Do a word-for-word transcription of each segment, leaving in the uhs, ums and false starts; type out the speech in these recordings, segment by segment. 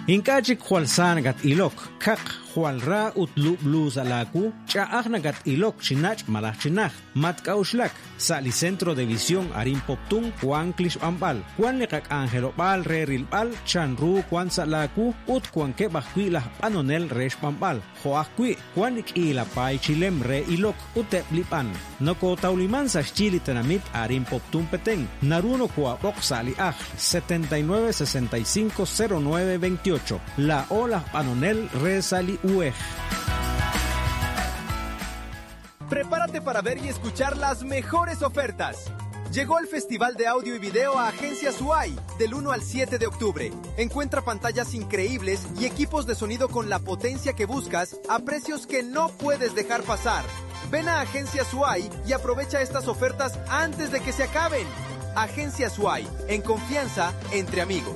Inkachik hualsan gat ilok, kak hualra utlu blues alaku, chaagna gat ilok chinach malach chinach, matkauslak, sali centro de visión arin poptun, Juan Klish Ambal, Juan Nekak Angelo Bal, Re Rilbal, Chanru, Juan Salaku, Ut Juan Kebakui la Panonel Resh Pambal, Joakui, Juan Ikila Pai Chilem Re Ilok, Ute Blipan, Noko Tauliman sa Chili Tenamit arin poptun peteng, Naruno Kua Sali Aj, setenta y nueve sesenta y cinco cero nueve veintiocho, La Ola Panonel Re Sali Uej. Prepárate para ver y escuchar las mejores ofertas. Llegó el Festival de Audio y Video a Agencias U A I del uno al siete de octubre. Encuentra pantallas increíbles y equipos de sonido con la potencia que buscas a precios que no puedes dejar pasar. Ven a Agencias U A I y aprovecha estas ofertas antes de que se acaben. Agencias U A I, en confianza entre amigos.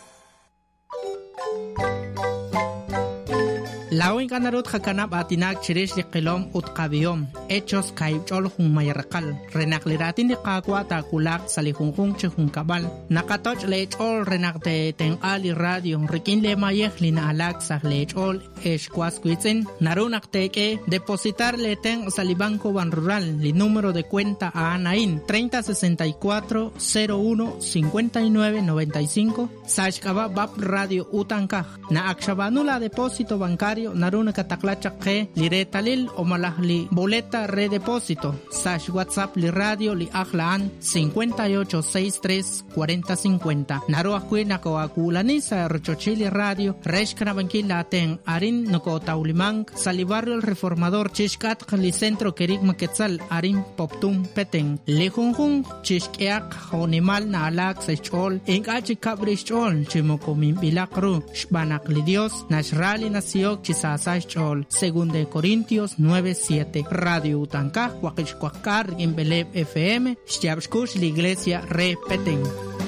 Lawin kanarut hakanap atinak chirish liqilom utqabiyom hechos kaibchol hun mayarqal renakliratin de qaqwa takulak salihunjun chehun kabal nakatoch lechol renakte ten ali radio rikin le mayeh lina alak sah lechol eshkwas kuitzen narunaqteke depositar le ten salibanco ban rural li número de cuenta a Anain treinta sesenta y cuatro cero uno cincuenta y nueve noventa y cinco sashkaba bab radio utankaj na akshabanula depósito bancario naruna kataklachaqe li retalil o malahli boleta redepósito sash WhatsApp li radio li ahlaan cincuenta y ocho sesenta y tres cuarenta cincuenta naru akwina ko akulani sa rochochili radio reshkana bankila ten arin noko taulimang salibarrio el reformador chishkat li centro kerik maketzal arin poptum peteng li junjun chishkiak honimal na alak sechol ingachi kabrichol chimokomim bilakru shbanak li dios nashrali nasiok Sasach Chol, según de Corintios nueve siete. Radio Utankaj, Huaquichcuacar, Gimbeleb F M, Xyabshkush, la iglesia Repeten.